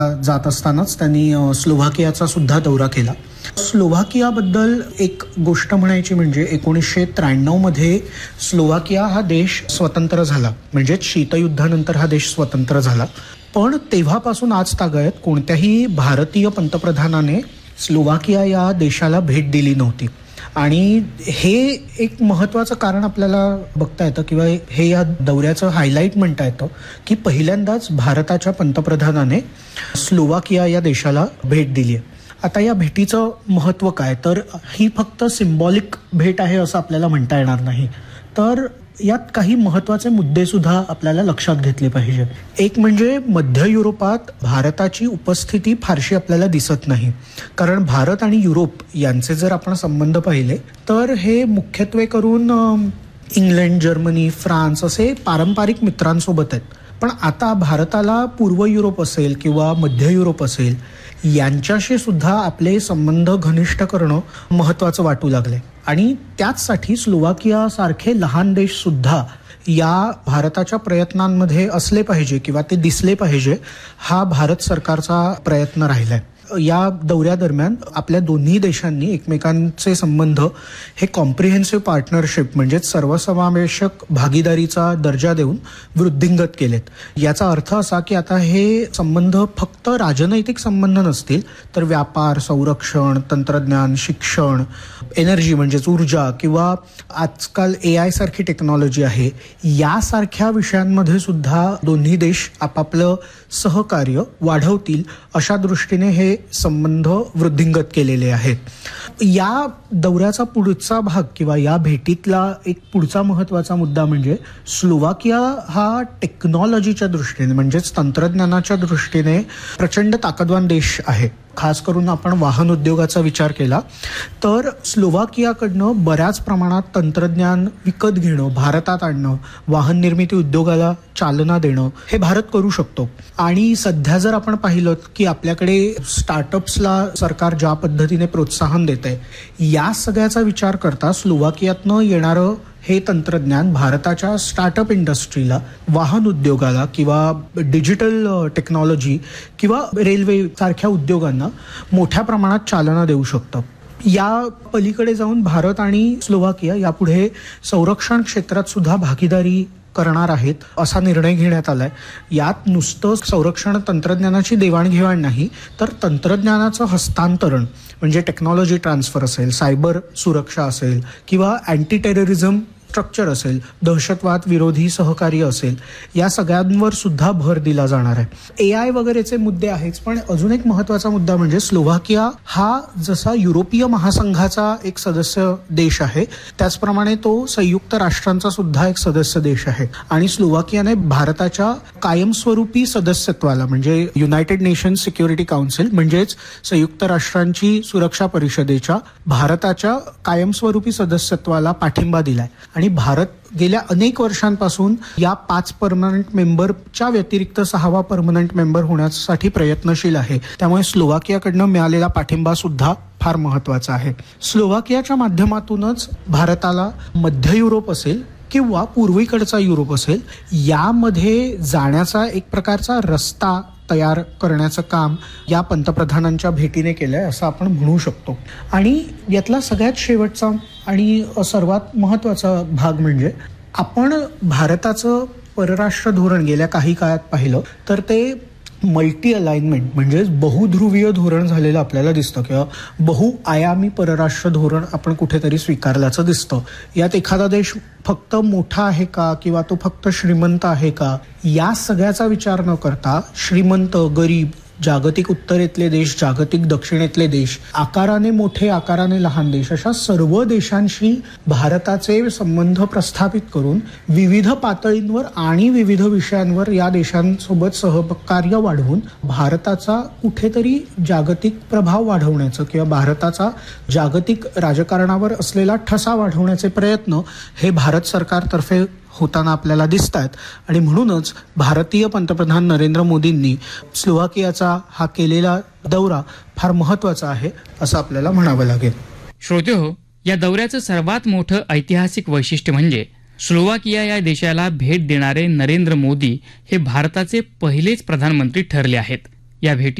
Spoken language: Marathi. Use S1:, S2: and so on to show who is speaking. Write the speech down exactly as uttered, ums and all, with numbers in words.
S1: जात असतानाच त्यांनी स्लोव्हाकियाचा सुद्धा दौरा केला. स्लोव्हाकियाबद्दल एक गोष्ट म्हणायची म्हणजे एकोणीसशे त्र्याण्णव मध्ये स्लोव्हाकिया हा देश स्वतंत्र झाला, म्हणजे शीतयुद्धानंतर हा देश स्वतंत्र झाला. पण तेव्हापासून आज तागायत कोणत्याही भारतीय पंतप्रधानाने स्लोव्हाकिया या देशाला भेट दिली नव्हती. आणि हे एक महत्त्वाचं कारण आपल्याला बघता येतं किंवा हे या दौऱ्याचं हायलाईट म्हणता येतं की पहिल्यांदाच भारताच्या पंतप्रधानाने स्लोव्हाकिया या देशाला भेट दिली आहे. आता या भेटीचं महत्त्व काय, तर ही फक्त सिम्बॉलिक भेट आहे असं आपल्याला म्हणता येणार नाही. तर यात काही महत्त्वाचे मुद्दे सुद्धा आपल्याला लक्षात घेतले पाहिजे. एक म्हणजे मध्य युरोपात भारताची उपस्थिती फारशी आपल्याला दिसत नाही, कारण भारत आणि युरोप यांचे जर आपण संबंध पाहिले तर हे मुख्यत्वे करून इंग्लंड, जर्मनी, फ्रान्स असे पारंपरिक मित्रांसोबत आहेत. पण आता भारताला पूर्व युरोप असेल किंवा मध्य युरोप असेल यांच्याशी सुद्धा आपले संबंध घनिष्ठ करणं महत्त्वाचं वाटू लागले. आणि त्याचसाठी स्लोव्हाकिया सारखे लहान देश सुद्धा या भारताच्या प्रयत्नांमध्ये असले पाहिजे किंवा ते दिसले पाहिजे, हा भारत सरकारचा प्रयत्न राहिलाय. या दौऱ्यादरम्यान आपल्या दोन्ही देशांनी एकमेकांचे संबंध हे कॉम्प्रिहेन्सिव्ह पार्टनरशिप म्हणजेच सर्वसमावेशक भागीदारीचा दर्जा देऊन वृद्धिंगत केलेत. याचा अर्थ असा की आता हे संबंध फक्त राजनैतिक संबंध नसतील, तर व्यापार, संरक्षण, तंत्रज्ञान, शिक्षण, एनर्जी म्हणजेच ऊर्जा किंवा आजकाल ए आय सारखी टेक्नॉलॉजी आहे, यासारख्या विषयांमध्ये सुद्धा दोन्ही देश आपापलं सहकार्य वाढवतील अशा दृष्टीने हे संबंध वृद्धिंगत केलेले आहेत. या दौऱ्याचा पुढचा भाग किंवा या भेटीतला एक पुढचा महत्त्वाचा मुद्दा म्हणजे स्लोव्हाकिया हा टेक्नॉलॉजीच्या दृष्टीने म्हणजेच तंत्रज्ञानाच्या दृष्टीने प्रचंड ताकदवान देश आहे. खास करून आपण वाहन उद्योगाचा विचार केला तर स्लोव्हाकियाकडनं बऱ्याच प्रमाणात तंत्रज्ञान विकत घेणं, भारतात आणणं, वाहन निर्मिती उद्योगाला चालना देणं हे भारत करू शकतो. आणि सध्या जर आपण पाहिलं की आपल्याकडे स्टार्टअप्सला सरकार ज्या पद्धतीने प्रोत्साहन देत आहे, या सगळ्याचा विचार करता स्लोव्हाकियातनं येणारं हे तंत्रज्ञान भारताच्या स्टार्टअप इंडस्ट्रीला, वाहन उद्योगाला किंवा डिजिटल टेक्नॉलॉजी किंवा रेल्वे सारख्या उद्योगांना मोठ्या प्रमाणात चालना देऊ शकतं. या पलीकडे जाऊन भारत आणि स्लोव्हाकिया यापुढे संरक्षण क्षेत्रात सुद्धा भागीदारी करणार आहेत असा निर्णय घेण्यात आलाय. यात नुसतं संरक्षण तंत्रज्ञानाची देवाणघेवाण नाही, तर तंत्रज्ञानाचं हस्तांतरण म्हणजे टेक्नॉलॉजी ट्रान्सफर असेल, सायबर सुरक्षा असेल किंवा अँटी टेररिझम स्ट्रक्चर असेल, दहशतवाद विरोधी सहकार्य असेल, या सगळ्यांवर सुद्धा भर दिला जाणार आहे. ए आय वगैरेचे मुद्दे आहेच, पण अजून एक महत्त्वाचा मुद्दा म्हणजे स्लोव्हाकिया हा जसा युरोपीय महासंघाचा एक सदस्य देश आहे, त्याचप्रमाणे तो संयुक्त राष्ट्रांचा सुद्धा एक सदस्य देश आहे. आणि स्लोव्हाकियाने भारताच्या कायमस्वरूपी सदस्यत्वाला म्हणजे युनायटेड नेशन्स सिक्युरिटी काउन्सिल म्हणजेच संयुक्त राष्ट्रांची सुरक्षा परिषदेच्या भारताच्या कायमस्वरूपी सदस्यत्वाला पाठिंबा दिलाय. आणि भारत गेल्या अनेक वर्षांपासून या पाच परमनंट मेंबरच्या व्यतिरिक्त सहावा परमनंट मेंबर होण्यासाठी प्रयत्नशील आहे. त्यामुळे स्लोव्हाकियाकडनं मिळालेला पाठिंबा सुद्धा फार महत्वाचा आहे. स्लोव्हाकियाच्या माध्यमातूनच भारताला मध्य युरोप असेल किंवा पूर्वेकडचा युरोप असेल यामध्ये जाण्याचा एक प्रकारचा रस्ता तयार करण्याचं काम या पंतप्रधानांच्या भेटीने केलंय असं आपण म्हणू शकतो. आणि यातला सगळ्यात शेवटचा आणि सर्वात महत्त्वाचा भाग म्हणजे आपण भारताचं परराष्ट्र धोरण गेल्या काही काळात पाहिलं तर ते मल्टी अलाइनमेंट म्हणजे बहुध्रुवीय धोरण झालेलं आपल्याला दिसतं किंवा बहुआयामी परराष्ट्र धोरण आपण कुठेतरी स्वीकारल्याचं दिसतं. यात एखादा देश फक्त मोठा आहे का किंवा तो फक्त श्रीमंत आहे का या सगळ्याचा विचार न करता श्रीमंत, गरीब, जागतिक उत्तरेतले देश, जागतिक दक्षिणेतले देश, आकाराने मोठे, आकाराने लहान देश अशा सर्व देशांशी भारताचे संबंध प्रस्थापित करून विविध पातळींवर आणि विविध विषयांवर या देशांसोबत सहकार्य वाढवून भारताचा कुठेतरी जागतिक प्रभाव वाढवण्याचं किंवा भारताचा जागतिक राजकारणावर असलेला ठसा वाढवण्याचे प्रयत्न हे भारत सरकारतर्फे होताना आपल्याला दिसत आहेत. आणि म्हणूनच भारतीय पंतप्रधान नरेंद्र मोदींनी स्लोव्हाकियाचा हा केलेला दौरा फार महत्वाचा आहे असं आपल्याला म्हणावं लागेल.
S2: श्रोतेहो, या दौऱ्याचं सर्वात मोठं ऐतिहासिक वैशिष्ट्य म्हणजे स्लोव्हाकिया या देशाला भेट देणारे नरेंद्र मोदी हे भारताचे पहिलेच प्रधानमंत्री ठरले आहेत. या भेटी